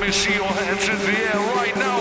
me see your hands in the air right now.